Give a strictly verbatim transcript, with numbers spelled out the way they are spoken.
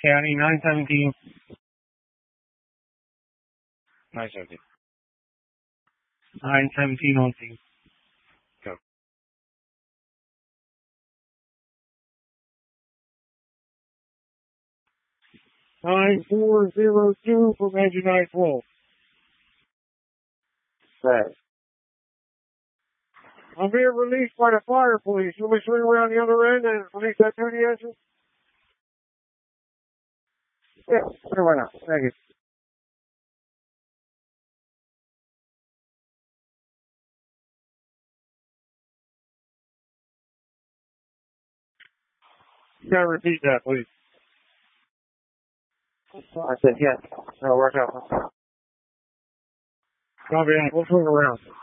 County, nine seventeen. nine seventeen. nine seventeen on scene. Go. nine four zero two from engine nine twelve. Right. I'm being released by the fire police. You want me to swing around the other end and release that duty engine? Yeah, sure, why not? Thank you. You gotta repeat that, please. I said, yeah, that'll work out. Copy that. We'll swing around.